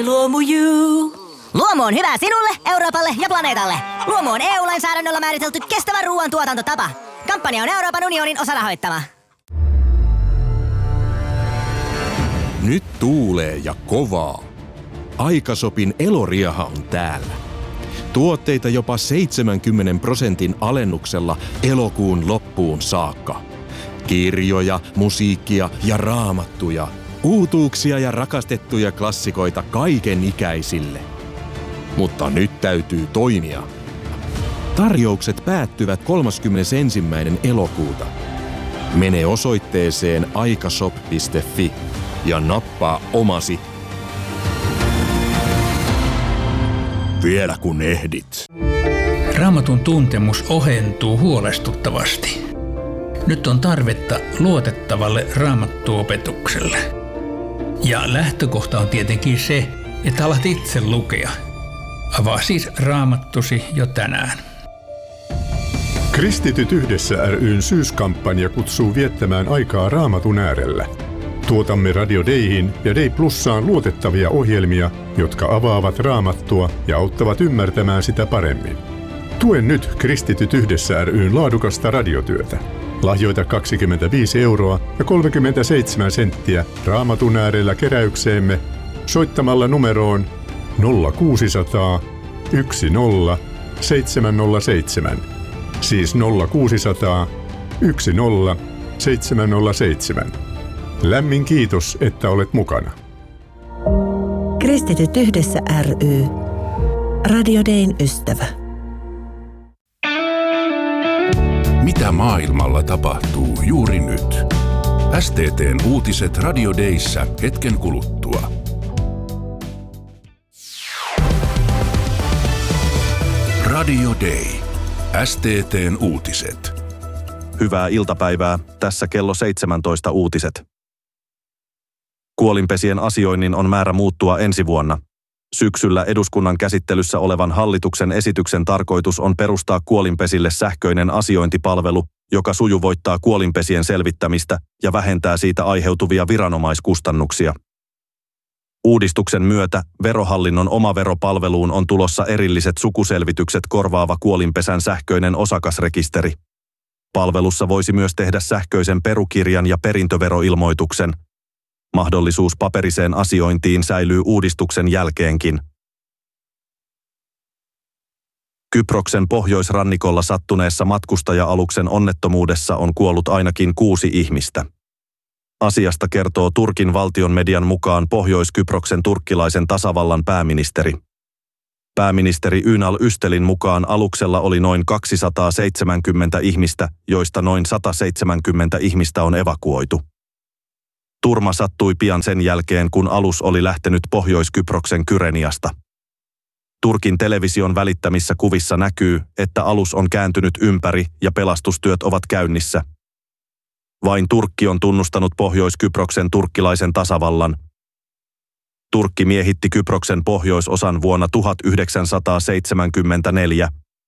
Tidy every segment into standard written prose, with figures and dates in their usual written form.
Luomu on hyvä sinulle, Euroopalle ja planeetalle. Luomu on EU-lainsäädännöllä määritelty kestävä ruoantuotantotapa. Kampanja on Euroopan unionin osarahoittama. Nyt tuulee ja kovaa. Aikasopin eloriaha on täällä. Tuotteita jopa 70% alennuksella elokuun loppuun saakka. Kirjoja, musiikkia ja raamattuja. Uutuuksia ja rakastettuja klassikoita kaiken ikäisille. Mutta nyt täytyy toimia. Tarjoukset päättyvät 31. elokuuta. Mene osoitteeseen aikashop.fi ja nappaa omasi. Vielä kun ehdit. Raamatun tuntemus ohentuu huolestuttavasti. Nyt on tarvetta luotettavalle raamattuopetukselle. Ja lähtökohta on tietenkin se, että alat itse lukea. Avaa siis Raamattusi jo tänään. Kristityt yhdessä ry:n syyskampanja kutsuu viettämään aikaa Raamatun äärellä. Tuotamme Radio Dayhin ja Day Plussaan luotettavia ohjelmia, jotka avaavat Raamattua ja auttavat ymmärtämään sitä paremmin. Tue nyt Kristityt yhdessä ry:n laadukasta radiotyötä. Lahjoita 25 € ja 37 senttiä Raamatun äärellä keräykseemme soittamalla numeroon 0600 10 707. Siis 0600 10 707. Lämmin kiitos, että olet mukana. Kristityt yhdessä ry. Radio Dayn ystävä. Mitä maailmalla tapahtuu juuri nyt? STT:n uutiset Radio Dayssä hetken kuluttua. Radio Day. STT:n uutiset. Hyvää iltapäivää. Tässä kello 17 uutiset. Kuolinpesien asioinnin on määrä muuttua ensi vuonna. Syksyllä eduskunnan käsittelyssä olevan hallituksen esityksen tarkoitus on perustaa kuolinpesille sähköinen asiointipalvelu, joka sujuvoittaa kuolinpesien selvittämistä ja vähentää siitä aiheutuvia viranomaiskustannuksia. Uudistuksen myötä Verohallinnon omaveropalveluun on tulossa erilliset sukuselvitykset korvaava kuolinpesän sähköinen osakasrekisteri. Palvelussa voisi myös tehdä sähköisen perukirjan ja perintöveroilmoituksen. Mahdollisuus paperiseen asiointiin säilyy uudistuksen jälkeenkin. Kyproksen pohjoisrannikolla sattuneessa matkustaja-aluksen onnettomuudessa on kuollut ainakin 6 ihmistä. Asiasta kertoo Turkin valtion median mukaan Pohjois-Kyproksen turkkilaisen tasavallan pääministeri. Pääministeri Ünal Üstelin mukaan aluksella oli noin 270 ihmistä, joista noin 170 ihmistä on evakuoitu. Turma sattui pian sen jälkeen, kun alus oli lähtenyt Pohjois-Kyproksen Kyreniasta. Turkin television välittämissä kuvissa näkyy, että alus on kääntynyt ympäri ja pelastustyöt ovat käynnissä. Vain Turkki on tunnustanut Pohjois-Kyproksen turkkilaisen tasavallan. Turkki miehitti Kyproksen pohjoisosan vuonna 1974.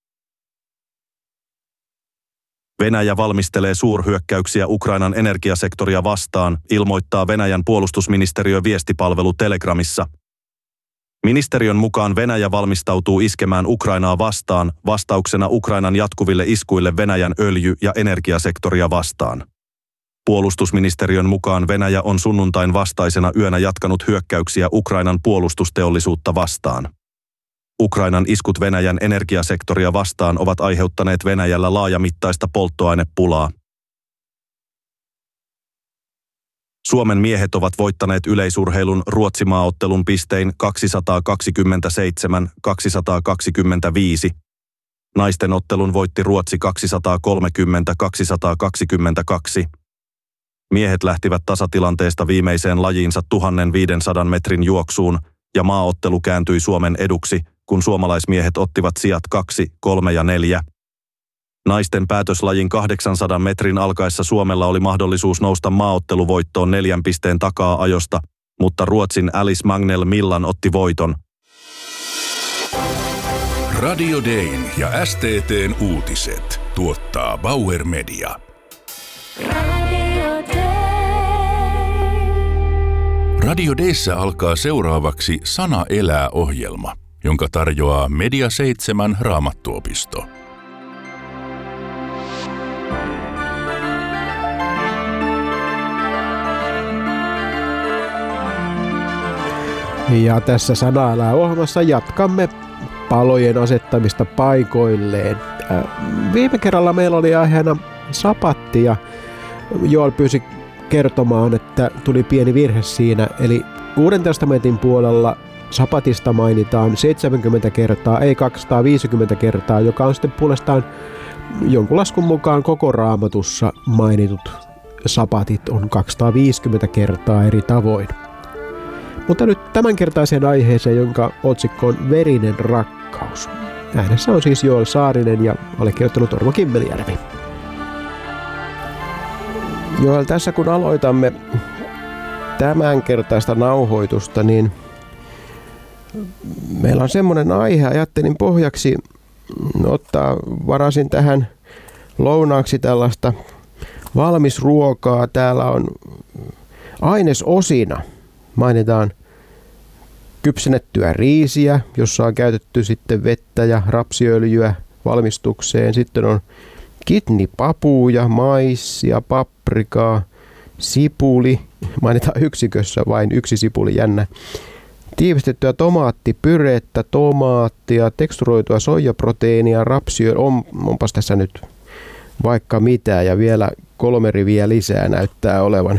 Venäjä valmistelee suurhyökkäyksiä Ukrainan energiasektoria vastaan, ilmoittaa Venäjän puolustusministeriö viestipalvelu Telegramissa. Ministeriön mukaan Venäjä valmistautuu iskemään Ukrainaa vastaan vastauksena Ukrainan jatkuville iskuille Venäjän öljy- ja energiasektoria vastaan. Puolustusministeriön mukaan Venäjä on sunnuntain vastaisena yönä jatkanut hyökkäyksiä Ukrainan puolustusteollisuutta vastaan. Ukrainan iskut Venäjän energiasektoria vastaan ovat aiheuttaneet Venäjällä laajamittaista polttoainepulaa. Suomen miehet ovat voittaneet yleisurheilun Ruotsi-maaottelun pistein 227-225. Naisten ottelun voitti Ruotsi 230-222. Miehet lähtivät tasatilanteesta viimeiseen lajiinsa 1500 metrin juoksuun ja maaottelu kääntyi Suomen eduksi, kun suomalaismiehet ottivat sijat 2, 3 ja 4. Naisten päätöslajin 800 metrin alkaessa Suomella oli mahdollisuus nousta maaotteluvoittoon 4 pisteen takaa ajosta, mutta Ruotsin Alice Magnell Millan otti voiton. Radio Dayn ja STT:n uutiset tuottaa Bauer Media. Radio Dayssä alkaa seuraavaksi Sana elää -ohjelma, jonka tarjoaa Media 7 Raamattuopisto. Ja tässä Sana elää -ohjelmassa jatkamme palojen asettamista paikoilleen. Viime kerralla meillä oli aiheena sapatti ja Joel pyysi kertomaan, että tuli pieni virhe siinä. Eli Uuden testamentin puolella sapatista mainitaan 70 kertaa, ei 250 kertaa, joka on sitten puolestaan jonkun laskun mukaan koko Raamatussa mainitut sapatit on 250 kertaa eri tavoin. Mutta nyt tämänkertaiseen aiheeseen, jonka otsikko on Verinen rakkaus. Äänessä on siis Joel Saarinen ja allekirjoittanut Ormo Kimmeljärvi. Joel, tässä kun aloitamme tämänkertaista nauhoitusta, niin meillä on semmoinen aihe, ajattelin pohjaksi varasin tähän lounaaksi tällaista valmisruokaa. Täällä on ainesosina. Mainitaan kypsennettyä riisiä, jossa on käytetty sitten vettä ja rapsiöljyä valmistukseen. Sitten on kidneypapuja, maissia, paprikaa, sipuli. Mainitaan yksikössä vain yksi sipuli, jännä. Tiivistettyä tomaattipyrettä, tomaattia, teksturoitua soijaproteiinia, rapsiöljyä. Onpas tässä nyt vaikka mitä ja vielä 3 riviä lisää näyttää olevan.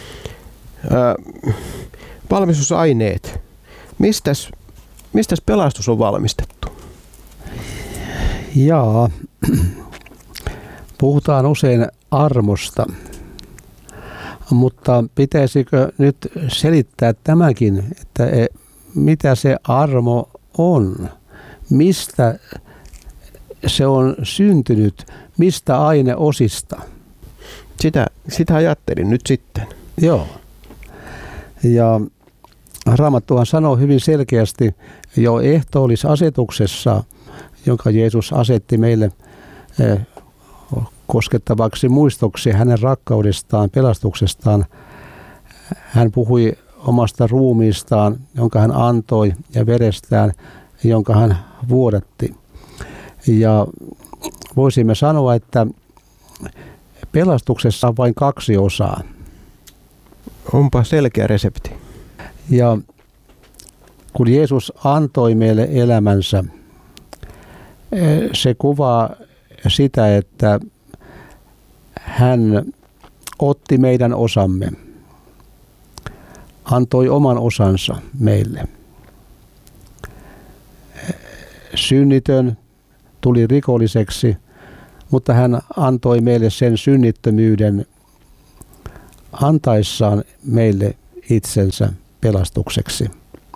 Valmistusaineet. Mistäs pelastus on valmistettu? Jaa, puhutaan usein armosta, mutta pitäisikö nyt selittää tämäkin, että mitä se armo on? Mistä se on syntynyt? Mistä aineosista? Sitä ajattelin nyt sitten. Joo. Ja Raamattuhan sanoo hyvin selkeästi jo ehtoollisasetuksessa, jonka Jeesus asetti meille koskettavaksi muistoksi hänen rakkaudestaan, pelastuksestaan. Hän puhui omasta ruumiistaan, jonka hän antoi, ja verestään, jonka hän vuodatti. Ja voisimme sanoa, että pelastuksessa on vain 2 osaa. Onpa selkeä resepti. Ja kun Jeesus antoi meille elämänsä, se kuvaa sitä, että hän otti meidän osamme, antoi oman osansa meille. Synnitön tuli rikolliseksi, mutta hän antoi meille sen synnittömyyden antaessaan meille itsensä pelastukseksi.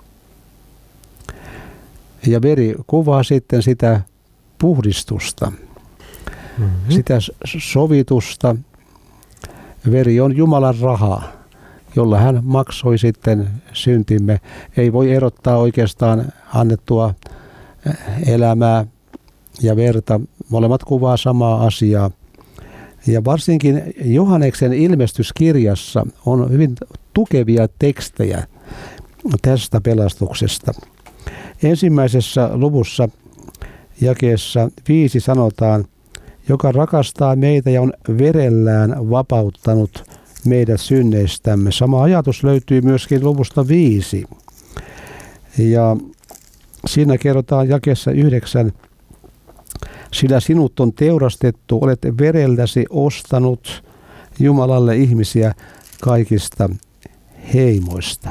Ja veri kuvaa sitten sitä puhdistusta, sitä sovitusta. Veri on Jumalan rahaa, jolla hän maksoi sitten syntimme. Ei voi erottaa oikeastaan annettua elämää ja verta. Molemmat kuvaa samaa asiaa. Ja varsinkin Johanneksen ilmestyskirjassa on hyvin tukevia tekstejä tästä pelastuksesta. Ensimmäisessä luvussa jakeessa 5 sanotaan, joka rakastaa meitä ja on verellään vapauttanut meidät synneistämme. Sama ajatus löytyy myöskin luvusta 5. Ja siinä kerrotaan jakeessa 9, sillä sinut on teurastettu, olet verelläsi ostanut Jumalalle ihmisiä kaikista heimoista.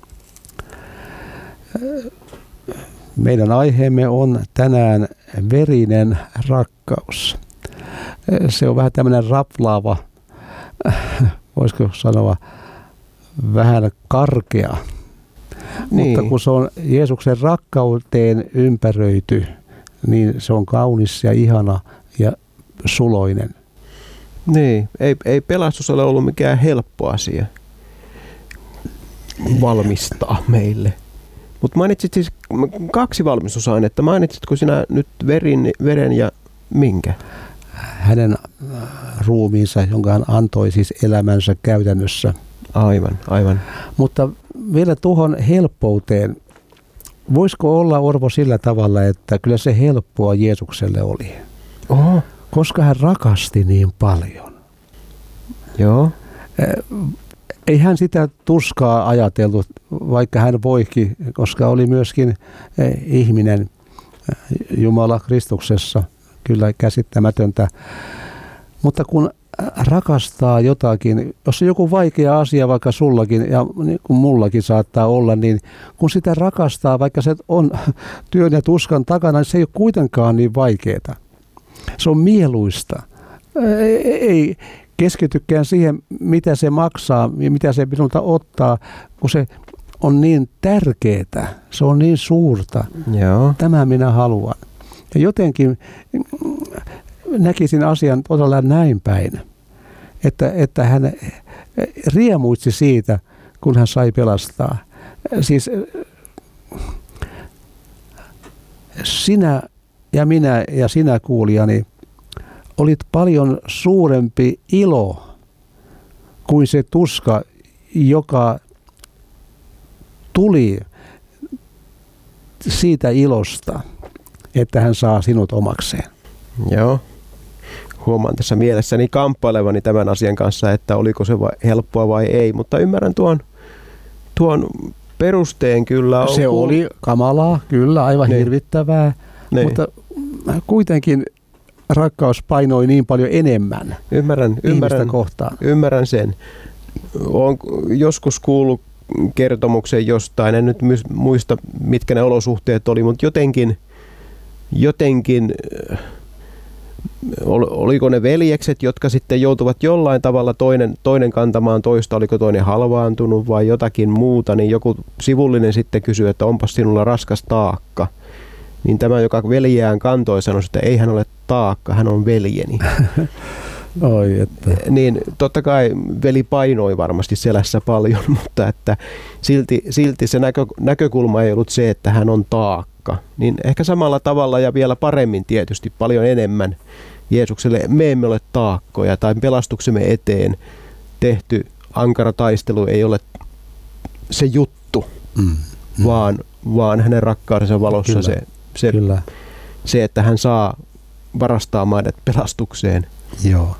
Meidän aiheemme on tänään verinen rakkaus. Se on vähän tämmöinen raplaava, voisiko sanoa vähän karkea. Niin. Mutta kun se on Jeesuksen rakkauteen ympäröity, niin se on kaunis ja ihana ja suloinen. Niin, ei pelastus ole ollut mikään helppo asia valmistaa meille. Mutta mainitsit siis 2 valmistusainetta. Mainitsitko sinä nyt veren ja minkä? Hänen ruumiinsa, jonka hän antoi siis elämänsä käytännössä. Aivan. Mutta vielä tuohon helppouteen. Voisiko olla, Orvo, sillä tavalla, että kyllä se helppoa Jeesukselle oli? Oho. Koska hän rakasti niin paljon. Joo. Ei hän sitä tuskaa ajatellut, vaikka hän voikin, koska oli myöskin ihminen Jumala Kristuksessa. Kyllä käsittämätöntä. Mutta kun rakastaa jotakin, jos on joku vaikea asia vaikka sullakin ja niin kuin mullakin saattaa olla, niin kun sitä rakastaa, vaikka se on työn ja tuskan takana, niin se ei ole kuitenkaan niin vaikeaa. Se on mieluista. Ei keskitykään siihen, mitä se maksaa ja mitä se minulta ottaa, kun se on niin tärkeää, se on niin suurta. Joo. Tämä minä haluan. Ja jotenkin näkisin asian todella näin päin, että hän riemuitsi siitä, kun hän sai pelastaa. Siis sinä ja minä ja sinä kuulijani olit paljon suurempi ilo kuin se tuska, joka tuli siitä ilosta, että hän saa sinut omakseen. Joo. Huomaan tässä mielessäni kamppailevani tämän asian kanssa, että oliko se helppoa vai ei, mutta ymmärrän tuon perusteen kyllä. Se oli kamalaa, kyllä, aivan hirvittävää, mutta kuitenkin rakkaus painoi niin paljon enemmän ihmistä kohtaan. Ymmärrän sen. Olen joskus kuullut kertomuksen jostain, en nyt muista mitkä ne olosuhteet oli, mutta jotenkin oliko ne veljekset, jotka sitten joutuvat jollain tavalla toinen kantamaan toista, oliko toinen halvaantunut vai jotakin muuta, niin joku sivullinen sitten kysyi, että onpas sinulla raskas taakka. Niin tämä, joka veljeään kantoi, sanoi, että ei hän ole taakka, hän on veljeni. Oi, että. Niin totta kai veli painoi varmasti selässä paljon, mutta että silti se näkökulma ei ollut se, että hän on taakka. Niin ehkä samalla tavalla ja vielä paremmin tietysti paljon enemmän Jeesukselle me emme ole taakkoja tai pelastuksemme eteen tehty ankara taistelu ei ole se juttu, vaan hänen rakkaudensa valossa se, että hän saa varastaa meidät pelastukseen. Joo.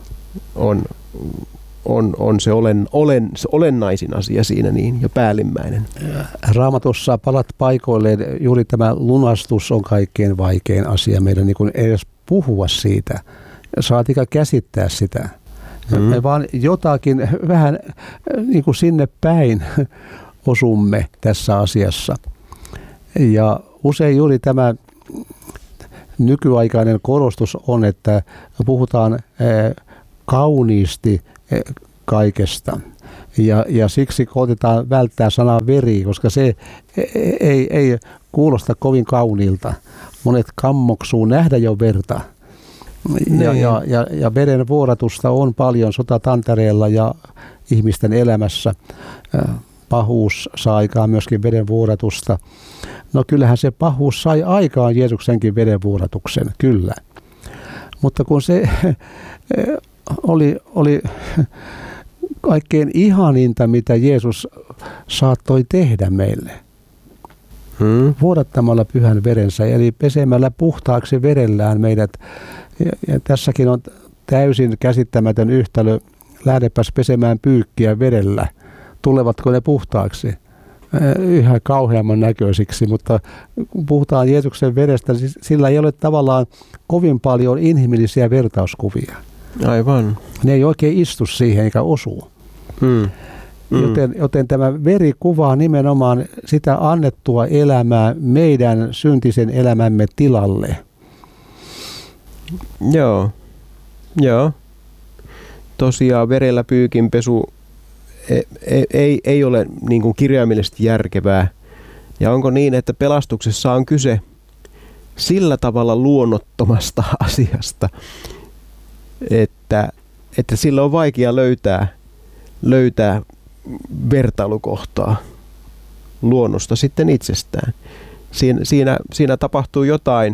On se olennaisin asia siinä niin, ja päällimmäinen. Raamatussa palat paikoilleen, juuri tämä lunastus on kaikkein vaikein asia meidän niin kuin edes puhua siitä, saatika käsittää sitä. Me vaan jotakin vähän niin kuin sinne päin osumme tässä asiassa. Ja usein juuri tämä nykyaikainen korostus on, että puhutaan kauniisti kaikesta. Ja siksi koetetaan välttää sanaa veri, koska se ei kuulosta kovin kauniilta. Monet kammoksuu nähdä jo verta. Ja veren vuodatusta on paljon sotatantereella ja ihmisten elämässä. Pahuus saa aikaan myöskin verenvuodatusta. No kyllähän se pahuus sai aikaan Jeesuksenkin verenvuodatuksen, kyllä. Mutta kun se oli kaikkein ihaninta, mitä Jeesus saattoi tehdä meille. Vuodattamalla pyhän verensä, eli pesemällä puhtaaksi verellään meidät. Ja tässäkin on täysin käsittämätön yhtälö. Lähdepäs pesemään pyykkiä verellä. Tulevatko ne puhtaaksi? Yhä kauheamman näköisiksi, mutta kun puhutaan Jeesuksen verestä, niin sillä ei ole tavallaan kovin paljon inhimillisiä vertauskuvia. Aivan. Ne ei oikein istu siihen eikä osu. Joten tämä veri kuvaa nimenomaan sitä annettua elämää meidän syntisen elämämme tilalle. Joo. Tosiaan verellä pyykinpesu ei ole niin kuin kirjaimellisesti järkevää. Ja onko niin, että pelastuksessa on kyse sillä tavalla luonnottomasta asiasta, että sillä on vaikea löytää vertailukohtaa luonnosta sitten itsestään. Siinä tapahtuu jotain.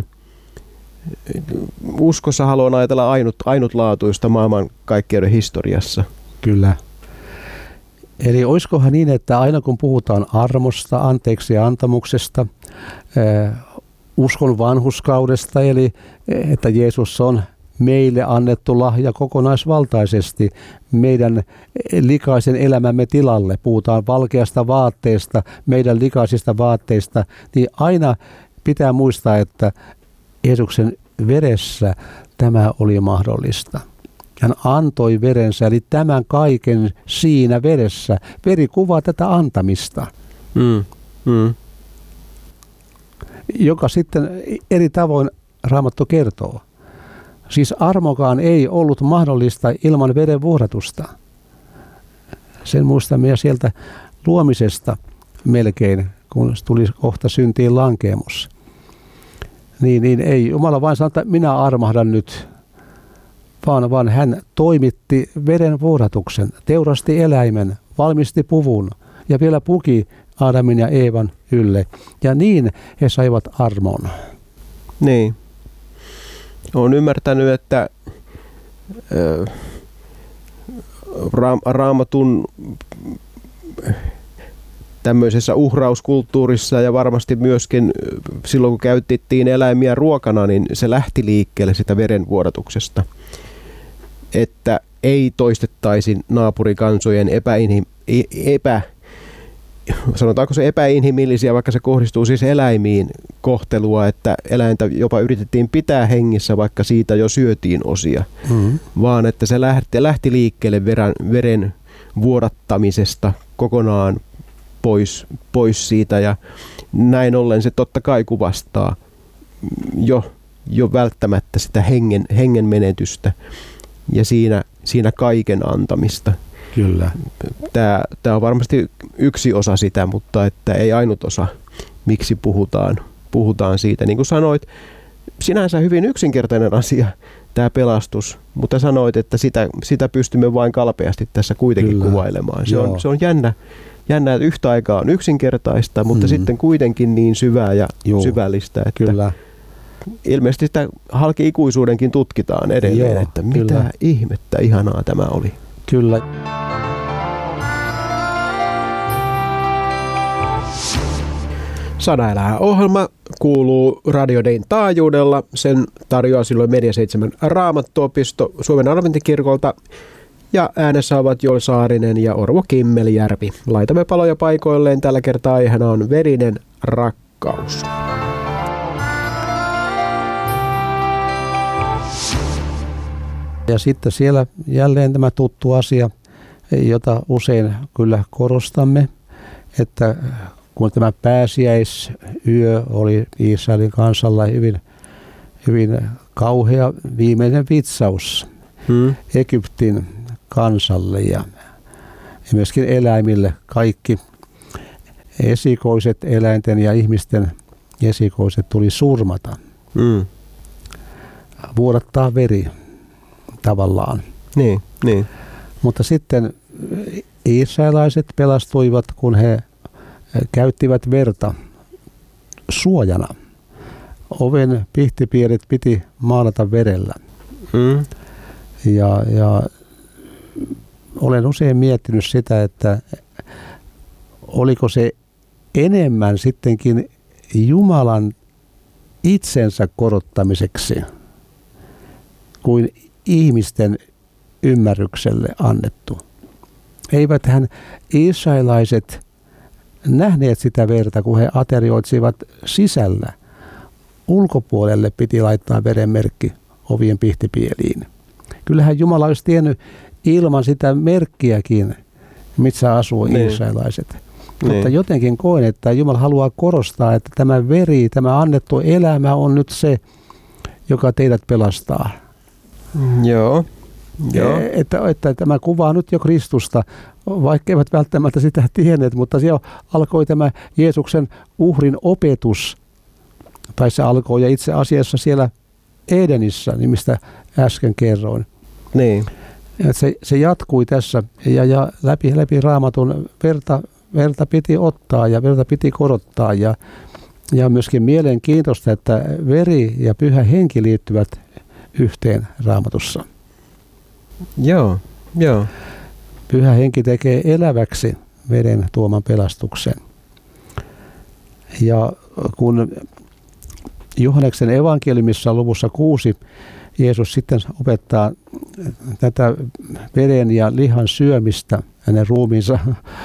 Uskossa haluan ajatella ainutlaatuista maailmankaikkeuden historiassa. Kyllä. Eli olisikohan niin, että aina kun puhutaan armosta, anteeksi antamuksesta, uskon vanhurskaudesta, eli että Jeesus on meille annettu lahja kokonaisvaltaisesti meidän likaisen elämämme tilalle. Puhutaan valkeasta vaatteesta, meidän likaisista vaatteista, niin aina pitää muistaa, että Jeesuksen veressä tämä oli mahdollista. Hän antoi verensä, eli tämän kaiken siinä veressä. Veri kuvaa tätä antamista, joka sitten eri tavoin Raamattu kertoo. Siis armokaan ei ollut mahdollista ilman veren vuodatusta. Sen muistamme jo sieltä luomisesta melkein, kun tuli kohta syntiin lankeemus. Niin ei Jumala vain sano, että minä armahdan nyt, vaan hän toimitti veren vuodatuksen, teurasti eläimen, valmisti puvun ja vielä puki Aadamin ja Eevan ylle. Ja niin he saivat armon. Niin. Olen ymmärtänyt, että Raamatun tämmöisessä uhrauskulttuurissa ja varmasti myöskin silloin, kun käytettiin eläimiä ruokana, niin se lähti liikkeelle sitä verenvuodatuksesta. Että ei toistettaisi naapurikansojen sanotaanko se epäinhimillisiä, vaikka se kohdistuu siis eläimiin kohtelua, että eläintä jopa yritettiin pitää hengissä, vaikka siitä jo syötiin osia, vaan että se lähti liikkeelle veren vuodattamisesta kokonaan pois siitä, ja näin ollen se totta kai kuvastaa jo välttämättä sitä hengen menetystä ja siinä kaiken antamista. Kyllä. Tämä on varmasti yksi osa sitä, mutta että ei ainut osa, miksi puhutaan siitä. Niin kuin sanoit, sinänsä hyvin yksinkertainen asia tämä pelastus, mutta sanoit, että sitä pystymme vain kalpeasti tässä kuitenkin kuvailemaan. Se on jännä, että yhtä aikaa on yksinkertaista, mutta sitten kuitenkin niin syvää ja syvällistä, että kyllä. Ilmeisesti sitä halki ikuisuudenkin tutkitaan edelleen, että mitä ihmettä ihanaa tämä oli. Kyllä. Sana elää -ohjelma kuuluu Radio Dayn taajuudella. Sen tarjoaa silloin Media 7 Raamattuopisto Suomen Adventikirkolta. Ja äänessä ovat Joel Saarinen ja Orvo Kimmeljärvi. Laitamme paloja paikoilleen. Tällä kertaa aiheena on verinen rakkaus. Ja sitten siellä jälleen tämä tuttu asia, jota usein kyllä korostamme, että kun tämä pääsiäisyö oli Israelin kansalla hyvin kauhea viimeinen vitsaus Egyptin kansalle ja myöskin eläimille, kaikki esikoiset, eläinten ja ihmisten esikoiset tuli surmata. Vuodattaa veri tavallaan. Niin. Mutta sitten israelaiset pelastuivat, kun he käyttivät verta suojana. Oven pihtipielet piti maalata verellä. Ja olen usein miettinyt sitä, että oliko se enemmän sittenkin Jumalan itsensä korottamiseksi kuin ihmisten ymmärrykselle annettu. Eiväthän israelaiset nähneet sitä verta, kun he aterioitsivat sisällä. Ulkopuolelle piti laittaa verenmerkki ovien pihtipieliin. Kyllähän Jumala olisi tiennyt ilman sitä merkkiäkin, missä asuu israelaiset. Mutta jotenkin koen, että Jumala haluaa korostaa, että tämä veri, tämä annettu elämä on nyt se, joka teidät pelastaa. Joo. Että tämä kuvaa nyt jo Kristusta, vaikka eivät välttämättä sitä tienneet, mutta siellä alkoi tämä Jeesuksen uhrin opetus, tai se alkoi ja itse asiassa siellä Edenissä, niin mistä äsken kerroin. Niin. Se jatkui tässä ja läpi Raamatun verta piti ottaa ja verta piti korottaa ja myöskin mielenkiintoista, että veri ja pyhä henki liittyvät yhteen Raamatussa. Joo. Pyhä Henki tekee eläväksi veren tuoman pelastuksen. Ja kun Johanneksen evankeliumissa luvussa 6 Jeesus sitten opettaa tätä veren ja lihan syömistä, hänen ruumiinsa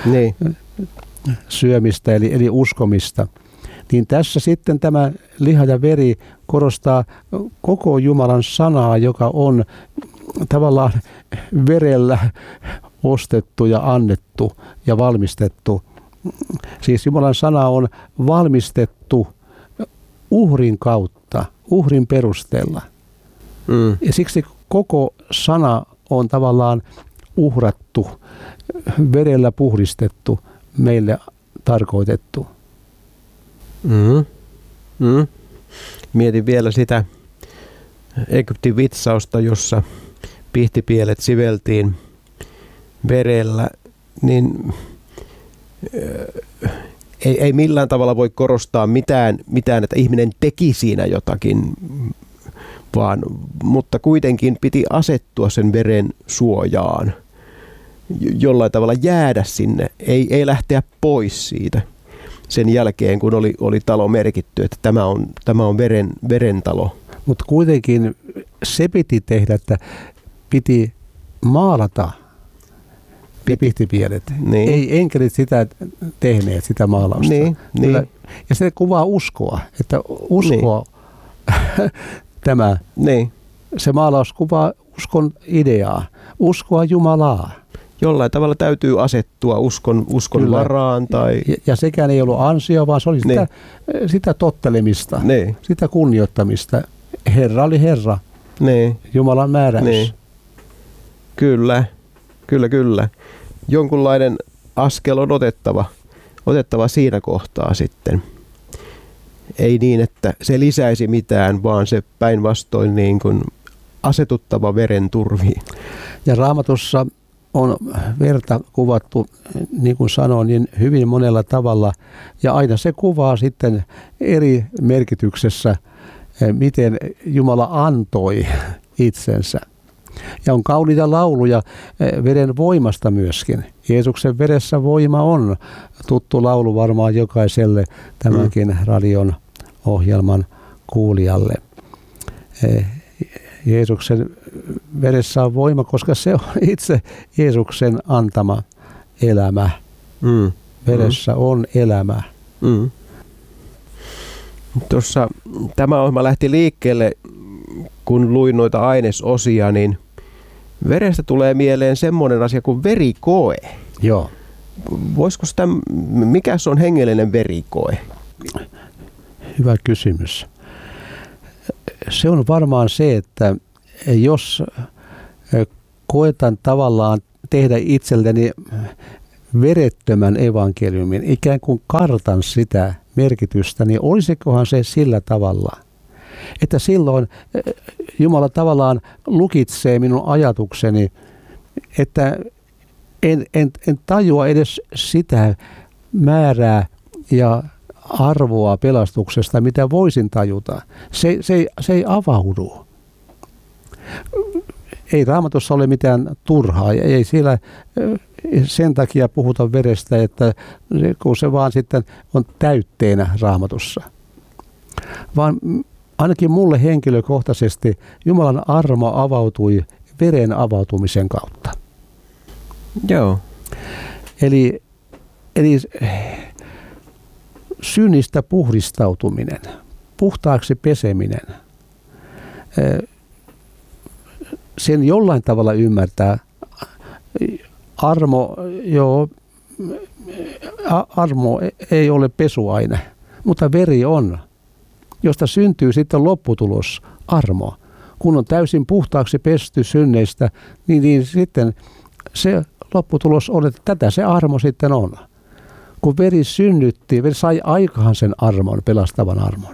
syömistä eli uskomista, niin tässä sitten tämä liha ja veri korostaa koko Jumalan sanaa, joka on tavallaan verellä ostettu ja annettu ja valmistettu. Siis Jumalan sana on valmistettu uhrin kautta, uhrin perusteella. Ja siksi koko sana on tavallaan uhrattu, verellä puhdistettu, meille tarkoitettu. Mietin vielä sitä Egyptin vitsausta, jossa pihtipielet siveltiin verellä, niin ei millään tavalla voi korostaa mitään, että ihminen teki siinä jotakin, mutta kuitenkin piti asettua sen veren suojaan, jollain tavalla jäädä sinne, ei lähteä pois siitä sen jälkeen, kun oli talo merkitty, että tämä on veren talo. Mutta kuitenkin se piti tehdä, että piti maalata pihtipielet. Niin. Ei enkelit sitä tehneet, sitä maalausta. Niin. Ja se kuvaa uskoa, että uskoa tämä. Niin. Se maalaus kuvaa uskon ideaa, uskoa Jumalaa. Jollain tavalla täytyy asettua uskon varaan. Tai... Ja sekään ei ollut ansio, vaan se oli sitä tottelemista, sitä kunnioittamista. Herra oli Herra, Jumalan määräys. Niin. Kyllä. Jonkunlainen askel on otettava siinä kohtaa sitten. Ei niin, että se lisäisi mitään, vaan se päinvastoin niin kuin asetuttava veren turviin. Ja Raamatussa on verta kuvattu, niin kuin sanoin, niin hyvin monella tavalla. Ja aina se kuvaa sitten eri merkityksessä, miten Jumala antoi itsensä. Ja on kauniita lauluja veren voimasta myöskin. Jeesuksen veressä voima on tuttu laulu varmaan jokaiselle tämänkin radion ohjelman kuulijalle. Jeesuksen veressä on voima, koska se on itse Jeesuksen antama elämä. Veressä on elämä. Tuossa tämä ohjelma lähti liikkeelle, kun luin noita ainesosia, niin verestä tulee mieleen semmoinen asia kuin verikoe. Joo. Mikä on hengellinen verikoe? Hyvä kysymys. Se on varmaan se, että jos koetan tavallaan tehdä itselleni verettömän evankeliumin, ikään kuin kartan sitä merkitystä, niin olisikohan se sillä tavalla, että silloin Jumala tavallaan lukitsee minun ajatukseni, että en tajua edes sitä määrää ja arvoa pelastuksesta, mitä voisin tajuta. Se ei avaudu. Ei Raamatussa ole mitään turhaa. Ei siellä sen takia puhuta verestä, että kun se vaan sitten on täytteenä Raamatussa. Vaan ainakin mulle henkilökohtaisesti Jumalan armo avautui veren avautumisen kautta. Joo. Eli synnistä puhdistautuminen, puhtaaksi peseminen, sen jollain tavalla ymmärtää. Armo ei ole pesuaine, mutta veri on, josta syntyy sitten lopputulos, armo. Kun on täysin puhtaaksi pesty synneistä, niin sitten se lopputulos on, että tätä se armo sitten on. Kun veri synnytti, veri sai aikaan sen armon, pelastavan armon.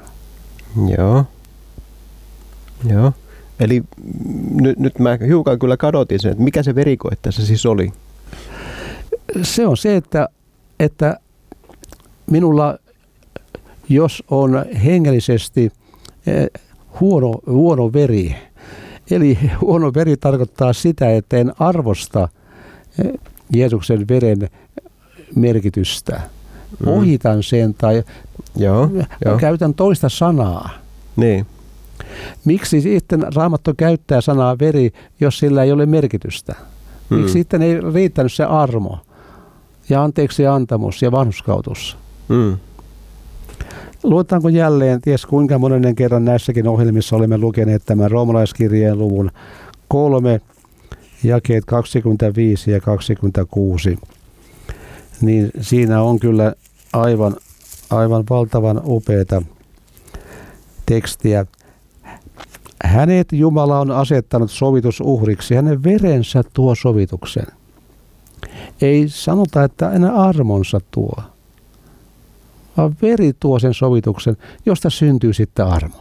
Joo. Eli nyt mä hiukan kyllä kadotin sen, että mikä se verikoe tässä siis oli? Se on se, että minulla, jos on hengellisesti huono veri, eli huono veri tarkoittaa sitä, että en arvosta Jeesuksen veren merkitystä. Ohitan sen tai käytän toista sanaa. Niin. Miksi sitten Raamattu käyttää sanaa veri, jos sillä ei ole merkitystä? Miksi sitten ei riittänyt se armo ja anteeksi antamus ja vanhurskautus? Luetaanko jälleen, ties kuinka monennen kerran näissäkin ohjelmissa olemme lukeneet tämän roomalaiskirjeen luvun 3, jakeet 25 ja 26. Niin siinä on kyllä aivan valtavan upeata tekstiä. Hänet Jumala on asettanut sovitusuhriksi, hänen verensä tuo sovituksen. Ei sanota, että enää armonsa tuo, vaan veri tuo sen sovituksen, josta syntyy sitten armo.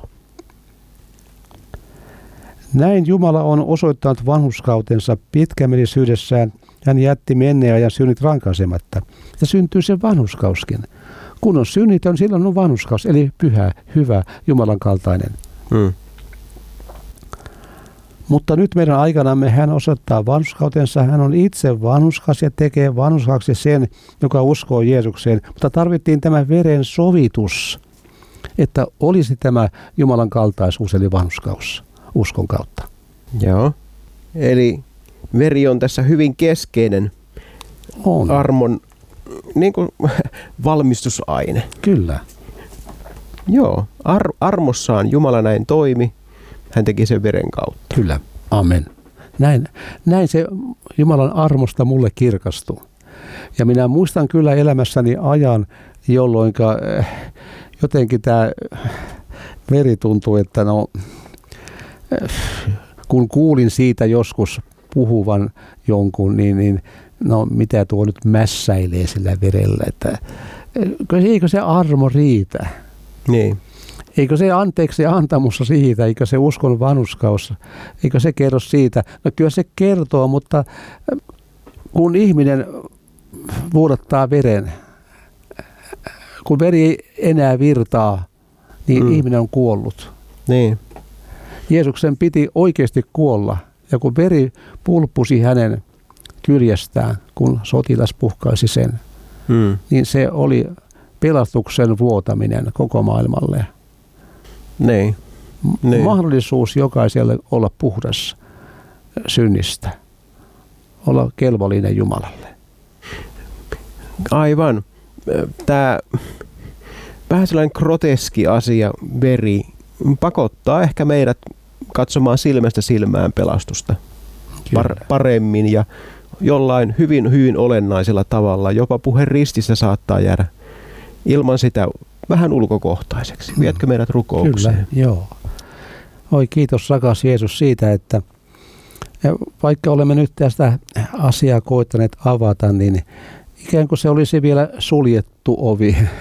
Näin Jumala on osoittanut vanhurskautensa pitkämielisyydessään. Hän jätti menneen ajan synnit rankaisematta. Ja syntyy se vanhurskauskin. Kun on synnitön, silloin on vanhurskaus, eli pyhä, hyvä, Jumalan kaltainen. Mutta nyt meidän aikanamme hän osoittaa vanhurskautensa. Hän on itse vanhurskas ja tekee vanhurskaksi sen, joka uskoo Jeesukseen. Mutta tarvittiin tämä veren sovitus, että olisi tämä Jumalan kaltaisuus, eli vanhurskaus uskon kautta. Joo. Eli veri on tässä hyvin keskeinen armon niin kuin valmistusaine. Kyllä. Joo. Armossaan Jumala näin toimi. Hän teki sen veren kautta. Kyllä. Amen. Näin se Jumalan armosta mulle kirkastuu. Ja minä muistan kyllä elämässäni ajan, jolloin jotenkin tämä veri tuntui, että kun kuulin siitä joskus puhuvan jonkun, niin mitä tuo nyt mässäilee sillä verellä, että eikö se armo riitä? Niin. Eikö se anteeksi antamus siitä, eikö se uskon vanhurskaus, eikö se kerro siitä? No kyllä se kertoo, mutta kun ihminen vuodattaa veren, kun veri ei enää virtaa, niin ihminen on kuollut. Niin. Jeesuksen piti oikeasti kuolla, ja kun veri pulppusi hänen kyljestään, kun sotilas puhkaisi sen, niin se oli pelastuksen vuotaminen koko maailmalle. Niin. Mahdollisuus jokaiselle olla puhdas synnistä, olla kelvollinen Jumalalle. Aivan. Tämä vähän sellainen groteski asia, veri, pakottaa ehkä meidät katsomaan silmästä silmään pelastusta paremmin ja jollain hyvin, hyvin olennaisella tavalla. Jopa puhe rististä saattaa jäädä ilman sitä vähän ulkokohtaiseksi. Vietkö meidät rukoukseen? Kyllä, joo. Oi kiitos rakas Jeesus siitä, että vaikka olemme nyt tästä asiaa koittaneet avata, niin ikään kuin se olisi vielä suljettu ovi